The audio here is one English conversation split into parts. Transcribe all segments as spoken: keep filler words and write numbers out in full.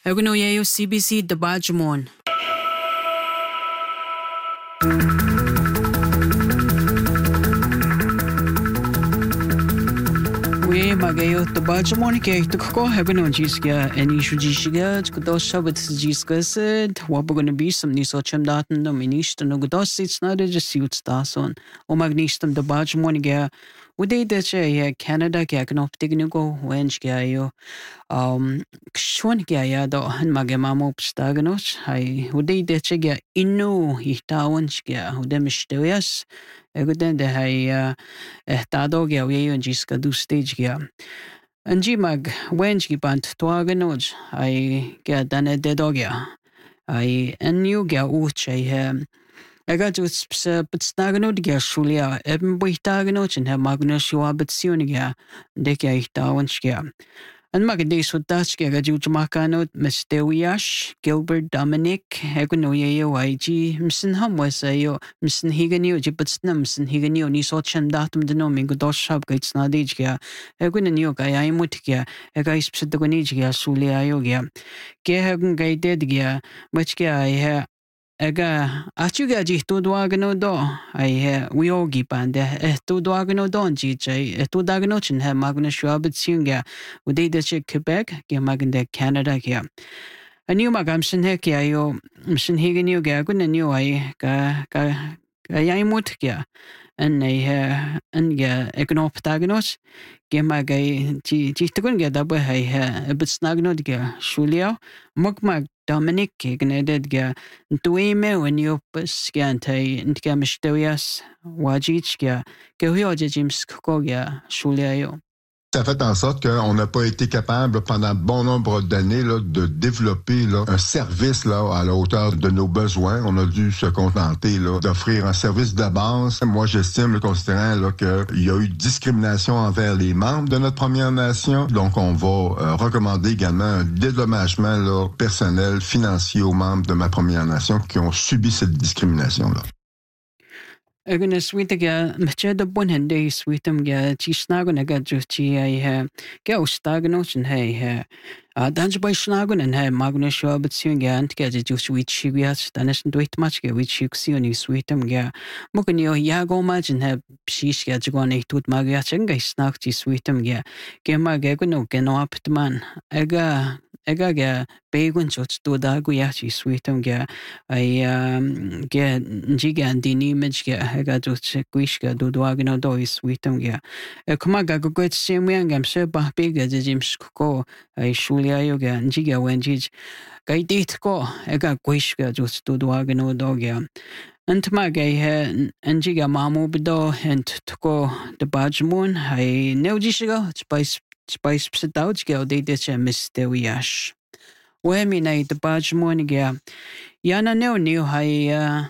Eguno yayo C B C Dabajmon. We magayo Dabajmon ke tukko eguno jiska eni shujishiga kudosha with jiska said what we're going to be some niso chemdaten no minister no gudos it's not just suits dason o magnistum Dabajmon ga Uday deche Canada ke agnop dignugo wench gayo um kshon gaya do han magemamo pstagnos hay uday deche ga inu ihtawanch ga udem shtewes eguden de hay ehtado ga yeyo jiska du stage ga anji mag wench gi bant twaganoj ay ga dane de dogya ay enu ga uche he Ega just but snagano de shulia eben buitagano and have magnus yuabitsunia deke ihtawanchia. And Magadis with Dutchke Jumakano, Mistewiash, Gilbert Dominic, Egunoyo, I G, Msin Hum was a yo, Msin Higanio, Jibutsnum, Msin Higanio, Nisocham datum de noming, Godoshab gates Nadigia, Egunio Gaya Mutigia, Egais Psedagonija, Sulia Yogia, Gehagan Gay Dedgia, which Gaya. Ega achuga ji tu dwagno do ai wiogi pande e tu dwagno don ji jai e tu dagno chin ha magna shwabit singa ude de che Quebec ge magande Canada ge a new magam shin he ke ayo shin he gnu ge gun new ai ka ka ka yai mut ge an nei he an ge egnop dagnos ge magai ji ji tugun ge da ba hai he bit snagno ge shulio mugmag Dominic Gneded ga Duime when you scante and Gamistoias Wajitska Gehioja James Kogia Shuliayo. Ça a fait en sorte qu'on n'a pas été capable pendant bon nombre d'années là, de développer là, un service là, à la hauteur de nos besoins. On a dû se contenter là, d'offrir un service de base. Moi, j'estime, considérant là, qu'il y a eu discrimination envers les membres de notre Première Nation. Donc, on va euh, recommander également un dédommagement là, personnel, financier aux membres de ma Première Nation qui ont subi cette discrimination-là. Eguna sweetiga machada bunhende sweetum ga chisnagun aga juchi ai ha ga ustagnos and hey ha a danj by snagun and hey magna shobit singa ant ga juchi wich shibias danes duit much ga wich yuksioni sweetum ga mukunio yago majin ha shish ga jgone tut magya chenga snag chi sweetum ga ga maga guno geno aptman aga Ega ga begun chot to da guyachi sweetum ga ai ga njiga andini image ga ega to guish ga do dwagno do sweetum ga kuma ga go get semyan gam se ba bega jim sko ai shulia yoga njiga wenjij ga dit ko ega guish ga just to dwagno do ga Antma ga he njiga mamu bdo ent to the bajmun ai neujishiga spice Spice psidauch ga de de che mistewiash. Wemi na the badge morning ga. Yana no new hai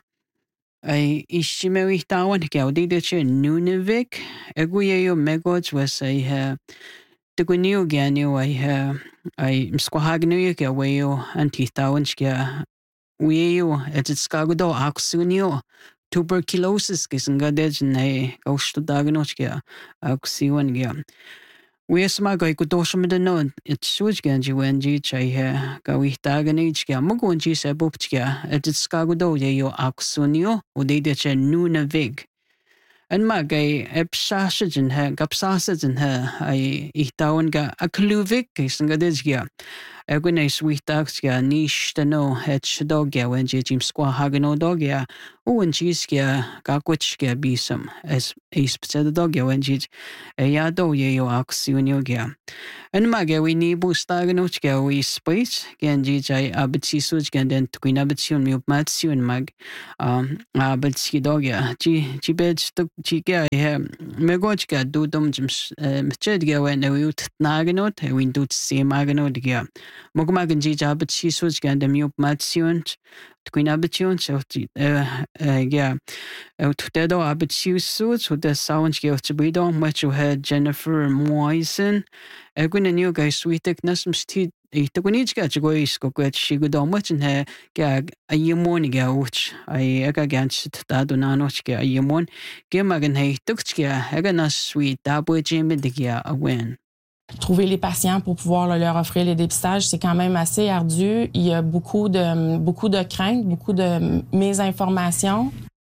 ai ishimewi tawan ga de de che Nunavik. Eguye yo megods was a ha the gunio ga new I ha I msquahagnu ga wayo anti tawans ga weyo et skagudo aksunio. Tuberculosis kisanga dej ne gaustu dagnoch ga aksiwan ga. We sma go ko dosum de no it suj ganji wenji chai he ga wi dagani chga mugunji se bupchga et skago do ye yo aksunio o de de che Nunavik and ma ga epsasajin he gapsasajin he ai ihtawn ga akluvik kisanga dejga Egune sweet dogs ga niche the no het dogya when jim squa hagano dogya o and cheeskia gakwitchga bisum as a special dogya when jij a yado ye yo axuniogia. And maga we ni bustaganochga we space gan jij abitsi suj gan den twin abitsion mi matsu and mag um abitsi dogya ji ji bed to chiga he megochga dudum jim mchedga when we ut naganot we do same aganot Mogmagan ji jabit she switch gan dem yup matsunt twin abitunt so uh yeah out dedo abit she suits with the sound give to be done much you had Jennifer Moisen Egwin and you guys sweet thickness tea ito ko nich ga go is ko kwet shi go dom much he ga ayimon ga uch ay aga gans ta do na no ga ayimon ge magan he tuk ga aga na sweet dabo jim de ga a win Trouver les patients pour pouvoir là, leur offrir les dépistages, c'est quand même assez ardu. Il y a beaucoup de, beaucoup de craintes, beaucoup de mésinformations.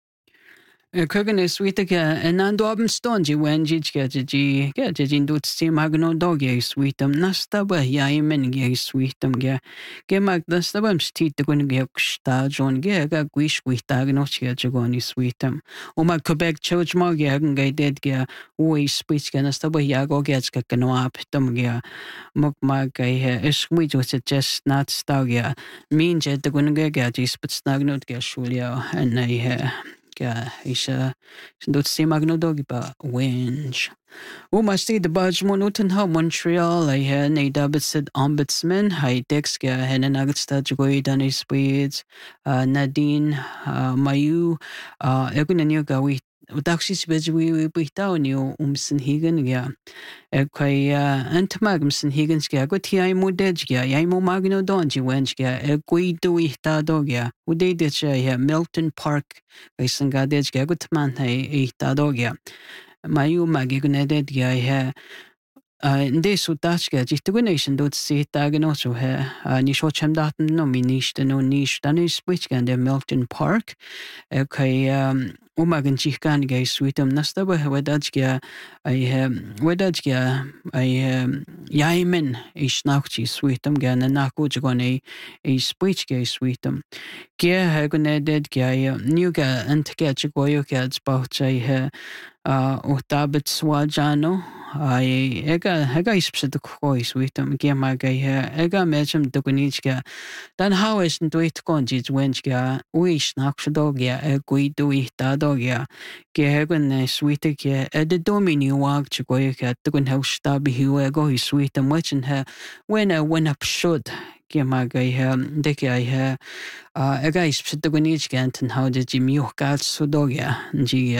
Kuganis witaga enando abenstonji wenjijga jiji ga jijin dut simagno dogi sweetum nastaba yaimen gi sweetum ga ge mag nastabam stit gun ge ksta jon ge ga gwish witagno chiga jogoni sweetum o mag Quebec church mag ge ga dead ge oi speech ga nastaba yago ge ska kanwa pitum ge mok mag ga he ismi jo just not stag min je de gun ge ga jis pitsnagnot ge shulio and nei he Ja, is uh, doet ze magno dogi ba winch. O maar steed de badge monoten ha Montreal I ha nee dabbet said ombudsman hij dex ga hen en agat sta jgoi dan is speeds uh, Nadine uh, Mayu uh, egun en yo ga wi Udaksis bezwi wi bitaw niyo umsen higen ga Ekwai antmagmsen higen ga go ti ai mo dej ga ai mo magno donji wench ga egui do ihta dogya ude de cha Milton Park isan ga dej ga go tman hai ihta dogya Mayu magigne ded ga ha Nde so dachga jittugunation dot se dagen also ha ni sho chem daten no mi nicht no nicht dann is switch gan der Milton Park okay um umagan chikan ga sweetum nastaba wedajga I wedajga I yaimen is nachchi sweetum gan na ko jgone is switch ga sweetum ge ha gune ded ga new ga antga jgoyo ga zbauchai ha o tabet swajano I ega ega ispse de koi sweetum ge maga he ega mechem de gunichga dan how is n doit konjit wenchga uish nakshdogia e gui dui ta dogia ge hegun ne sweete ge e de domini wag chgoyka de gun house sta bi hu ego hi sweetum wechen he when a when up should ge maga he de ge he ega ispse de gunichga anten how de jimi gal sudogia nji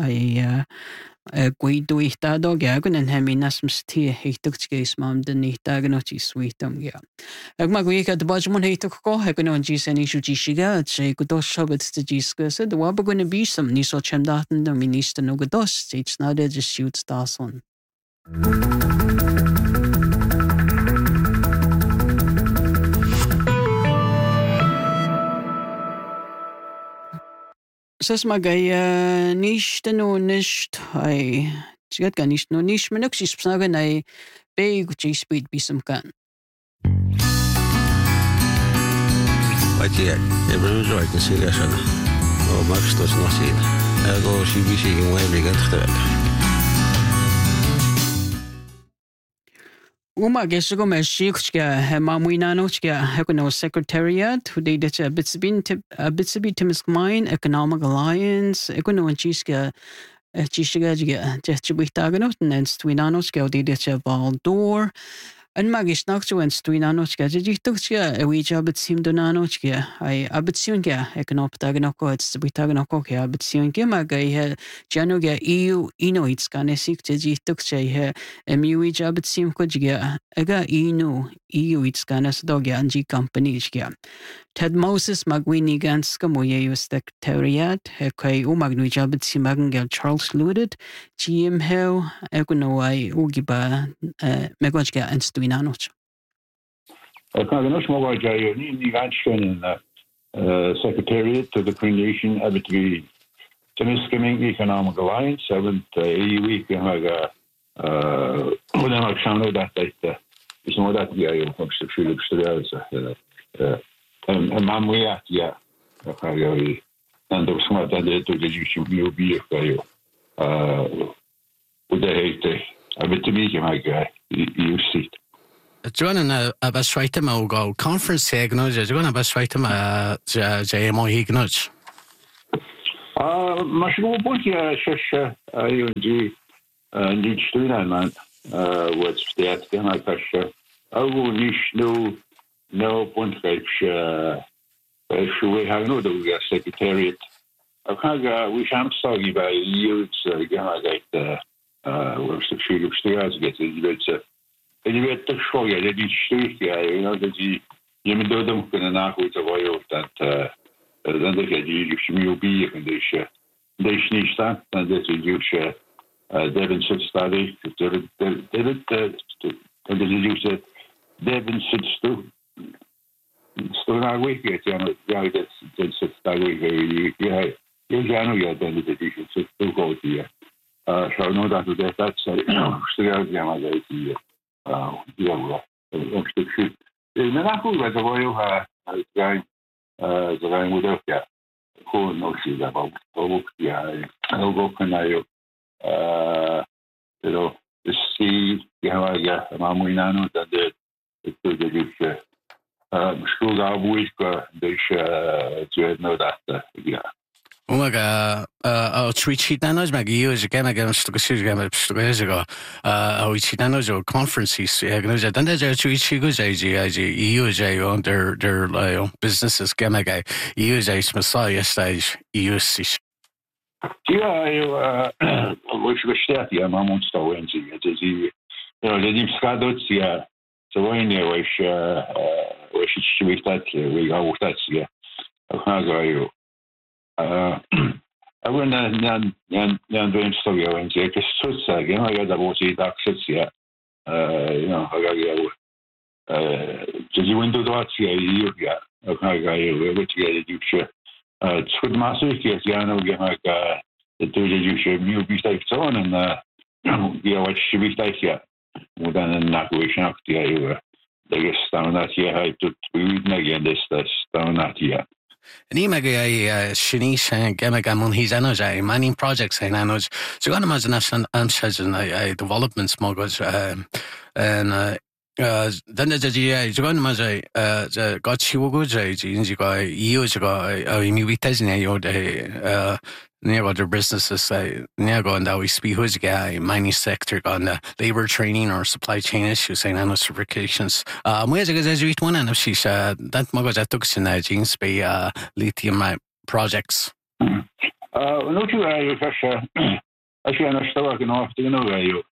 I Gui do ich da dog jagen en hem in asm stie heitugts geis mam den nicht dagen noch is sweetum ja. Ag mag we gat baj mon heituk ko ha gon ji sen isu ji shiga che go dos shobat de ji skese de wa begone bi some ni so chem daten de minister no go dos it's now de just shoots das on. Sas magay nicht no nicht ay sigat ka nicht no nicht manok sis psagan ay big chi speed bisum kan. Vatia, every joy can see that sana. O max tos no sin. Ego si bisi in way me gat Uma gesgo me shikchga he mamuinanochga hekono secretariat who did it a bitsbin a bitsbi timisk mine economic alliance econo chiska chishiga jiga jetchibitaganot and stwinanochga did it a Valdor and magish nakchu and stwinanochga jitugchga we job it seemed donanochga I abitsunga econoptaganoko it's bitaganoko ke abitsunga magai he januga eu inoits kanesik jitugcha he emu job it seem kujga aga inu eu it's kanes dogya anji company jga Ted Moses magwini ganska moye secretariat he kai o magnu job it seem magangel Charles Luded gm hell econo I ugiba megojga and stwinanoch Kaganosh Mogajayo ni ganschen secretariat to the Cree Nation Abitri Temiskaming Economic Alliance seventh A U E haga uh udan akşamda da da bizim o da diyor komşu Philip Strauss em mamuyat ya haga ando smata de to de juchu bi kayo uh uda heite abitri haga you see Joan a bas raitem o go conference hegno Joan a bas raitem a J M O hegno Ah mashru bunti shash ayunji nid stuina man what's that gana kash au nish no no punt kash shu we have no the secretariat akaga we sham sagi by youths gana like uh what's the Philip Strauss get it En vet toch zo ja, dat is stuk ja, you know dat je je moet dat ook kunnen nagoeden waar je dat dan dat je die je moet bieden dus dat is niet staan dan dat je dus Devin should study. David, David, David, Devin should stu. Stu na week yet, you know. Yeah, that's that's study. Yeah, you know, yeah, then the edition should still go here. Uh, so no, that that that's uh, still yeah, my idea. Uh, yeah, well, I'm still shoot. And then I go with the royal uh, guy, uh, the guy with us, yeah. Who knows about the yeah, I'll go can I. Uh, you know, the sea, you know, yeah, I'm we know that the the the um school are week, there's to know that, yeah. Umaga a treaty danos mag years again against the Susan Stugazigo, uh, which danos conferences, agnoja, and there's a treaty goes as E U J on their their businesses, Gamaga, E U J Messiah stage, E U C. Ja, uh, which was that, yeah, my monster wins it. It is, you know, the name Scadot, yeah, so when you wish, uh, wish it should be that, we go with that, yeah. I uh, I went and then, then doing study, I went, yeah, because so, you know, I got about eight accents, yeah, uh, you know, I got, yeah, uh, did you win the dots, yeah, you, yeah, I got, yeah, which, yeah, you should. Twyd masif gyda Diana o gyda y dwyt yw eisiau miw bwystaeth ton yn gyda waith si bwystaeth ia. Mwdan yn nagwys yn ac ia yw degys dawn at ia haid dwt bwyd na gyda dystas dawn at ia. Ni mag ai Shanice gemag amon his anos ai mining projects ai anos. So gan mas national amshas ai development smogos and Uh, then there's a Jagan Mazai, uh, the got Shiwogo, Jinjiga, Yojiga, uh, Imitazi, or the near other businesses, near go and that we speak who's guy, mining sector, on the labor training or supply chain issues, and nano certifications. Uh, Moyaga as you eat one and if she's uh, that Mogos that took in the jeans by uh, lithium projects. Uh, no, you are actually, I'm still working off to know where you.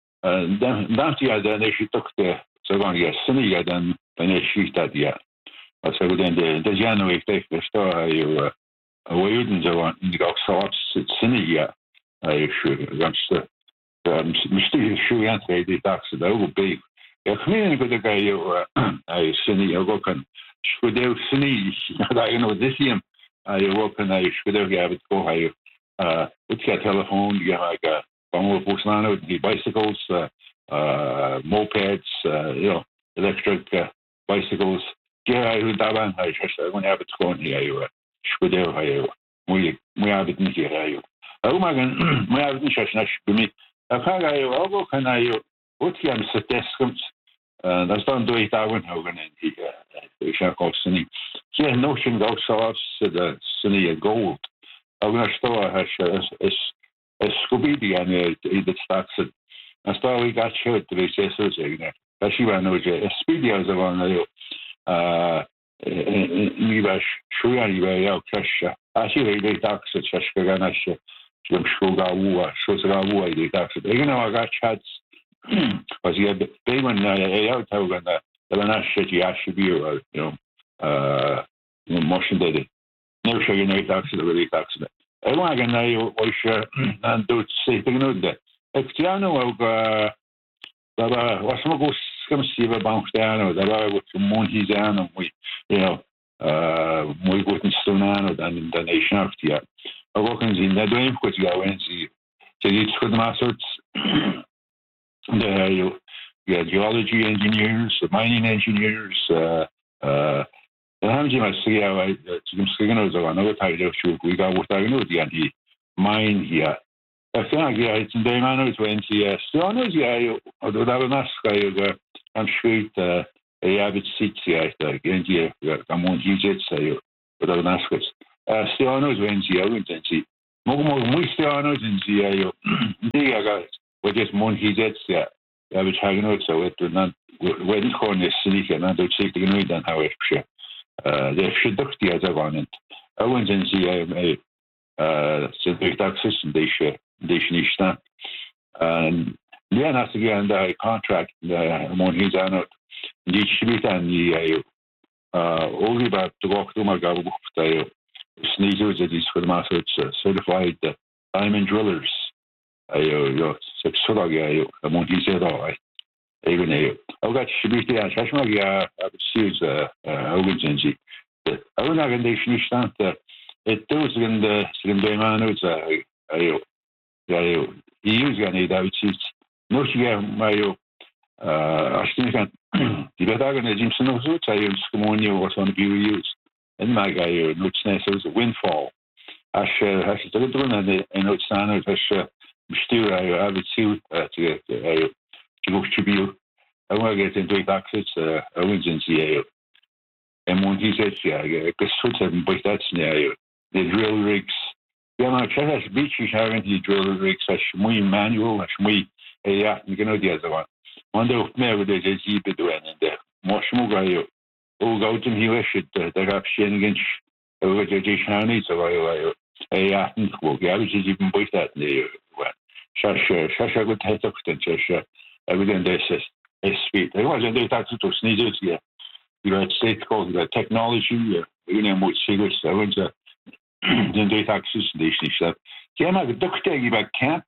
That year, then she took the so long yes, sunny then when she that year. So then the the January take the store you away wouldn't go on the go so it's sunny year. I should that's the um Mister Shu answer the tax that will be. If me and the guy you I sunny you go can should have sunny that you know this year I work and I should have it go higher. Uh it's a telephone you like a the bicycles, uh, uh, mopeds, uh, you know, electric uh, bicycles. Yeah, I would have I just I want to have it going here. You should have here. We we have it in here. You. Oh my God, we have it in here. Not for me. I can't go. I'll go. Can I? What you am statistics? That's done. Do it. I won't have any. We shall go sunny. Yeah, notion goes so the sunny gold. I'm going to store has is. Es Scooby and it starts at a story got showed to the Jesus, but she ran over a speedy as a one. Uh, Nivash Shuani by our cash. Actually, they tax at Shashkaganash, Jim Shugawa, Shosawa, they tax it. You know, I got chats because he had the payment out and the Lanash Yashibu, you know, uh, motion did it. Never show you no tax it, really tax it. I want to know what and do say thing no that. If you know uh Baba what's my go come see about down that I would moon his and we you know uh we go to stone than the nation of the I work in the dream because you went see so it's for the masters the you yeah geology engineers mining engineers uh uh I'm just saying, I just saying, I know what I do. We got what I know. The anti mine here. I think it's in the man twenty years. So I know the I do that. I'm sure. I'm sure that I have it six years. Again, here, I'm on G J. So, but I'm not sure. Still, I know twenty years. I went and see. More, more, more. Still, I know twenty years. I got it. But just one G J. Yeah, I was hanging out. So it did not. When corn is sneaky, and I don't take the noise and how it's sure. De productie as avant. Owen en zie me se taxes deze deze niet staan. En dan als je aan de contract mon his aan die schrift aan die only about to walk to my gabo dat sneezers dat is voor de master certified diamond drillers. ayo yo sexual ayo monti zero even ayo I got shibiti and shashma ya series organization the organization is not it does in the slim demand ayo ayo use gonna that which is no shiga mayo I think the better than Jimson also ayo skumoni was on be used and my guy no it's a windfall As as het er doen en en het staan het as bestuur hij hebben ziel te hij genoeg te bieden. En we gaan in twee access agency en moet die zegt ja ik soort hebben bij dat scenario de drill rigs ja maar het is beach hebben die drill rigs as mooi manual as mooi ja ik kan ook die zo want er meer we deze zie bedoelen en de motion ga je ook uit in hier is het daar heb je een over de Jishani so I ja ik ja we zien bij dat nee Shasha Shasha goed het ook dat Shasha evident this is speed I was in the tax to sneezes yeah you had state called the technology you know more serious I was in the taxes station so yeah maar de dokter die bij camp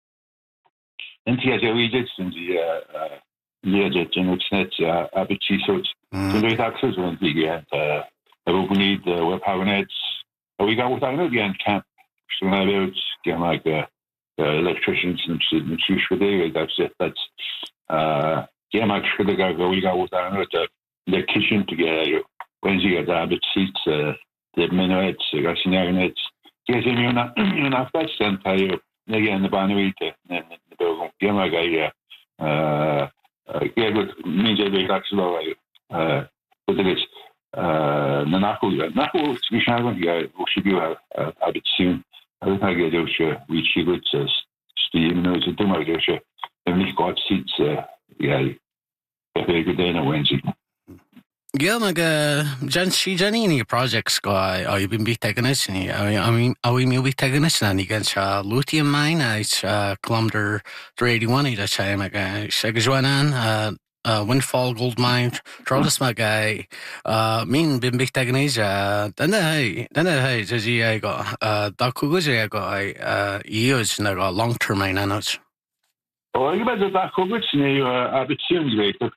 en die had we did in die uh yeah the general net abiti so in the taxes when die uh we need web having we got without again camp so now it's get like uh, uh, electricians and shit for day that's it that's uh yeah much for the guy we got without the the kitchen together when you get the seats uh, the minutes the gasinets yes and you're not you're not that sent you again the banuite and the building yeah my guy uh yeah with me the actually uh but it's na nachol nachol zwischenhaben ja usibiła abit soon ale tak ja już wici gut steam no to do my gosh and we got seats ja very good day on Wednesday yeah like Jan she Janini projects guy I've been bit taken it I mean I we be taken it and against lithium mine it's kilometer three eighty-one that's I like Shagajuanan uh Uh, Windfall Gold Mine, Charles Magai, uh, mean been big Taganesia, then I, then I, Jazzy, I got, uh, Dakuguzi, I got, uh, years and I got long term mine, I know. Oh, you better Dakuguzi, uh, a bit soon later.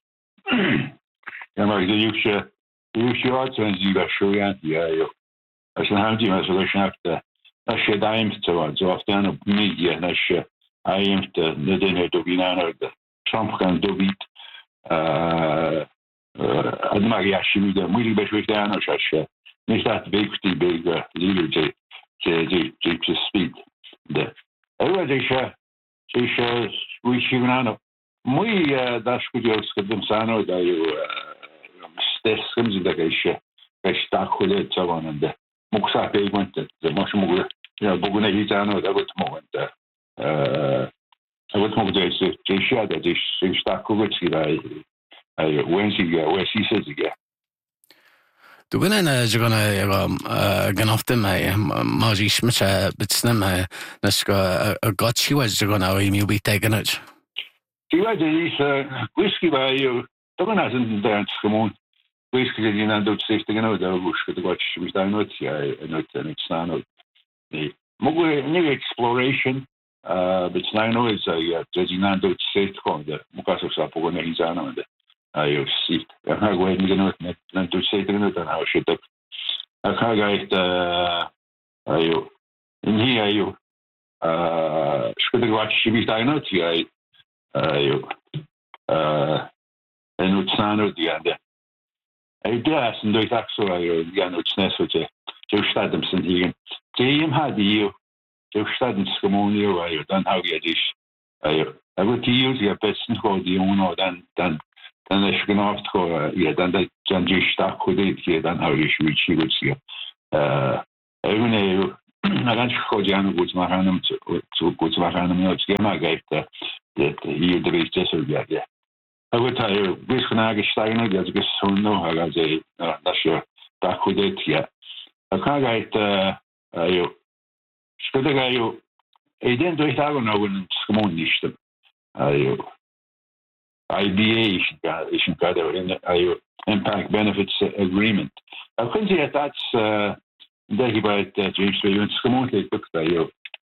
Yeah, like the usual, the usual odds and you got show you, yeah, you. As an handy resolution after, I should aim to, so often of media, and I should, I aim to, the dinner to be none of the Trump can do it. Uh, uh, maar ja, je moet moeilijk best weer aan als je niet dat week die bij liever je je je je speed. De, wat is je is je hoe je nou mooi dat is goed als je dan samen dat je stress komt dat je je staat goed uit zo aan de moet je bij want de moet je moet ja beginnen iets aan dat wordt moment. Uh, Wat moet je zeggen? Je ziet dat is een sterk goed gedaan. Hij Wednesday, Wednesday says again. Du gonna je gonna gonna often my Margie Schmidt bitsnem nas go a got she was gonna you be taken it. Die was is whisky by you. Dat was een dans gewoon. Whisky die na doet zestig en ouder was dat wat she was daar nooit ja nooit niks aan nooit. Nee. Mogen nieuwe exploration Uh, but now is a designado state conda. Mukaso sapo con Izana and I see. I'm not going to get to say it and how shit up. I can't get uh, you in here. You uh, should watch Shibi Dino. I you uh, and it's not the end. I guess and there's actually the end it's necessary to start them some here. Team had you. Je staat in Scamonio, waar dan hou je dus. En wat die use je best gewoon die uno dan dan dan is je genoeg gewoon ja dan dat dan je staat goed dit je dan hou je switch je goed je. Eh, even nee, maar dan gewoon je aan goed maken om zo goed maken om het schema geeft dat hier de beste zo ja ja. En wat hij wist vandaag gestegen dat ik zo nog had zei dat je dat goed dit ja. Dan kan je het eh Skudga ju eden durch dagen någon skomon nicht. Ayo I B A is een kader in ayo impact benefits agreement. I kun je dat uh dat je bij het James Williams skomon het ook ayo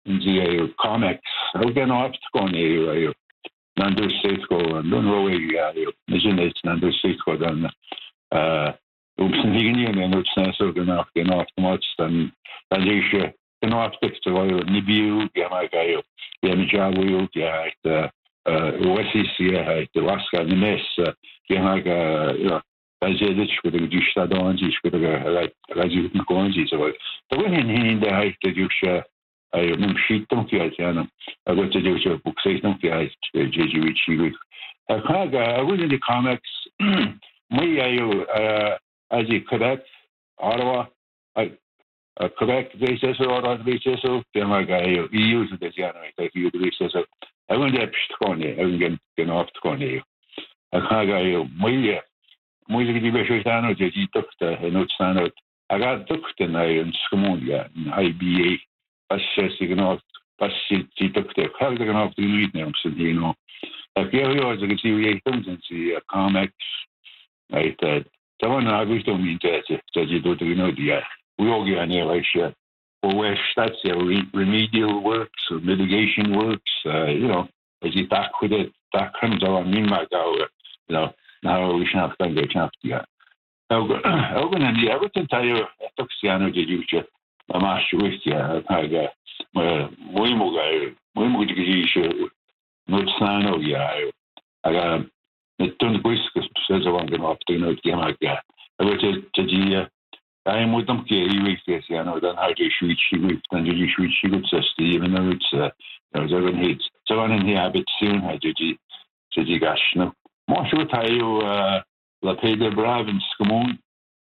in the comics. How can I go on here? Nander Seiko and don't know where you are. Imagine it's Nander Seiko then. Uh, Upsen Higginian and Utsnaso enough, enough much than Asia. Enough text of oil, Nibiu, Yamagayo, Yamijawu, Yah, the Wessia, the Waska, the Mess, Yamaga, you know, Azedich with the Gistadonjis with the Rajiv Gonjis. The women in the height that you share. I am sheet don't get Janum. I got to do your book say don't get J G Richie. I was in the comics. Me, I, as you correct, Ottawa, I correct basis or other basis, then I got you use the generate, like you basis. I went up to Coney, I went get off to Coney. I got you, my, my division, J G doctor, and not stand out. I got doctor now in Scamonia, in I B A. Passessignat, passititokte, helganaft uudnemsen, you know. Periodic see comics, right? The one I wish to mean that you do to know the we all get an area for where that's remedial works or mitigation works, uh, you know, as you talk with it, that comes out, I mean, my go, you know, now we should have to get chance to get. Open and the Everton tire, Toxiano did you. Ma marcio questi paga moi mogai moi mo di che non sanno ya aga metton questo se so anche no appena ti chiamaga avete già ai mo dam che i wiki sia no dan how to switch with and you switch good system even though it's uh, there's even hits so on in the habit soon how to di to di gasno mo so taio la pede brave in scomon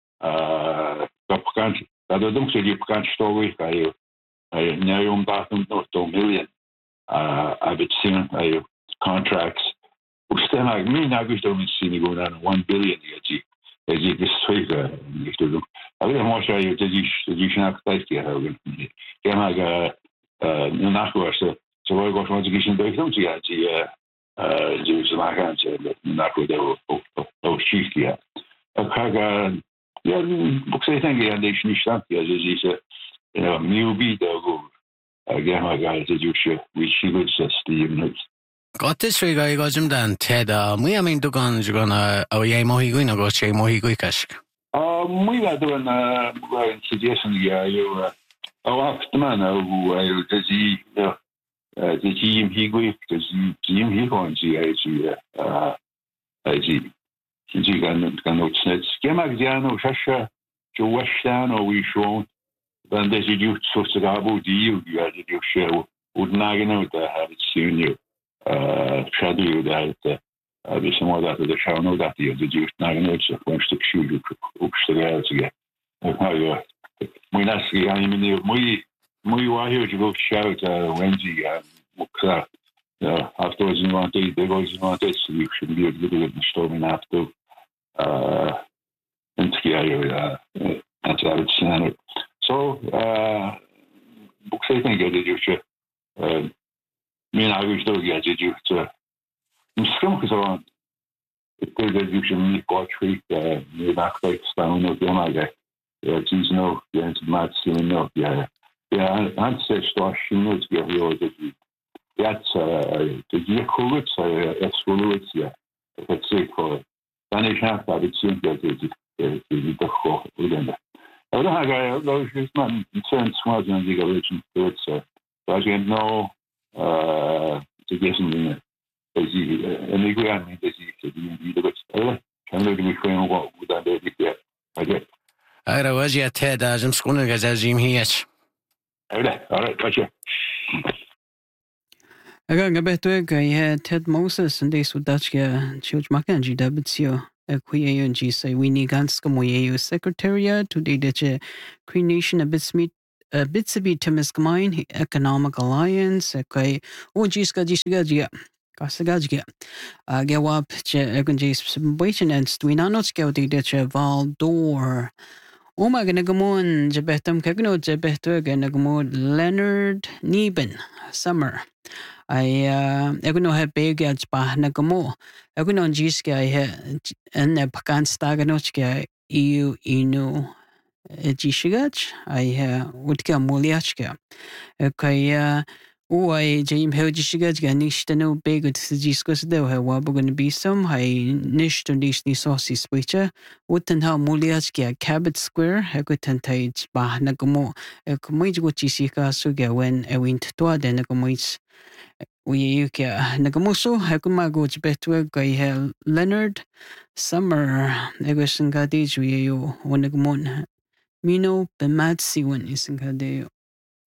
uh capcanci. Dat is ook zo die bekendstory. Hij hij nu omdat hem nog twee miljoen. Uh, I've seen hij contracts. Hoe stel ik me nou dus dan zien die gewoon aan one billion die die die die schrijven niet te doen. Hij wil maar zeggen dat die die snapt dat die hebben. Ja maar uh nu nachwaarts. Zo wil ik ook nog eens in de grond zien die uh die ze maken ze nachwaarts ook ook ook schief ja. Ik ga ja, ik zeg denk je aan deze niet staan. Ja, dus is een nieuw bied ook. Ja, maar ga je dus we zien het systeem. Got this we guy got him done. Ted, we I mean to go on gonna oh yeah, mohi going go che mohi go cash. Uh, we got doing uh suggestion yeah, you uh oh after man who I does he uh the team he go does he team he going to uh uh Sinti gan gan otsnet. Gemak diano shasha jo washtan o we shown. Dan des you so sagabo di you ya di you show. Would nagano da have it soon you. Uh shadu that uh be some that the show no that you did you nagano so one stick shoe you upstairs again. How you we not see I mean muy muy wa here to go shout uh Wendy and Mukra. Uh, afterwards, you want to, they always want to, so you should be a little bit storming after. Uh, and together, uh, that's how it's standard. So, uh, books I think I did you should, uh, me and I wish though, yeah, did you, uh, I'm scum because I it did that you should meet Watch Week, uh, near back like down with them, I guess. Yeah, it's no, yeah, it's mad stealing milk, yeah. Yeah, I'd say, Stosh, you know, to get your, that you, that's, uh, the year COVID, so it's fluids, yeah, let's say for Dan is half dat het zin dat het het toch goed is. En dan ga je dat is man zijn smart en die galation het zo. Dat je nou eh te geven dingen. Dus die en ik wil niet dat je die die dat eh kan je niet gewoon wat hoe dat dit is. Oké. Ara was ja Ted azim skunu gazazim hiach. Oké, alright, gotcha. Aga gabeto ga Ted Moses and this Dutchga Church Makanji Dabitsio Kuya G say we need Ganska Moyeo Secretariat to the Cree Nation a bitsmeet a bitsabi Temiskamine Economic Alliance okay oh Giska Gisgagia Kasagagia Gawap Eganjis Waiting and Twinanoska the Valdor Oh my ganagamon Jabetum Kagno Jabeto Ganagamod Leonard Neben Summer I uh aku no have big at pa nagamo aku no jiska I ha en pakan staganochka eu inu jishigach ai utka muliachka kaya o ai jim he jishigach ga nishtano begut jiskos do ha wabugun bisum hai nishto nishni sosi spicha utan ha muliachka cabot square ha gutantai bah nagamo kumij guchisika suga when e wint to de nagamoj we ka nagamuso ha kumago betwa kai ha Leonard Summer egosin gadij we yo wanagamon Mino bematsi wan isin kadeo.